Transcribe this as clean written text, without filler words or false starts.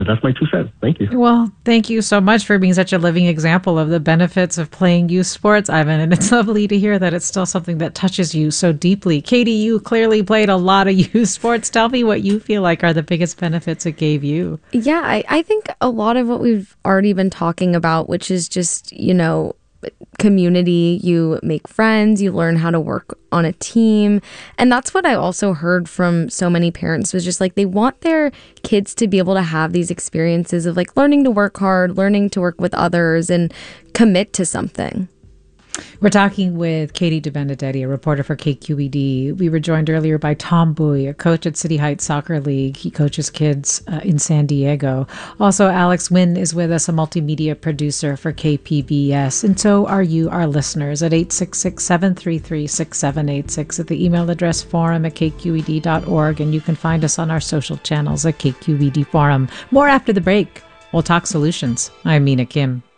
That's my 2 cents. Thank you. Well, thank you so much for being such a living example of the benefits of playing youth sports, Ivan. And it's lovely to hear that it's still something that touches you so deeply. Katie, you clearly played a lot of youth sports. Tell me what you feel like are the biggest benefits it gave you. Yeah, I think a lot of what we've already been talking about, which is just, community, you make friends, you learn how to work on a team. And that's what I also heard from so many parents was just like they want their kids to be able to have these experiences of like learning to work hard, learning to work with others and commit to something. We're talking with Katie DeBenedetti, a reporter for KQED. We were joined earlier by Tom Bowie, a coach at City Heights Soccer League. He coaches kids in San Diego. Also, Alex Nguyen is with us, a multimedia producer for KPBS. And so are you, our listeners, at 866-733-6786 at the email address forum@kqed.org. And you can find us on our social channels at KQED Forum. More after the break. We'll talk solutions. I'm Mina Kim.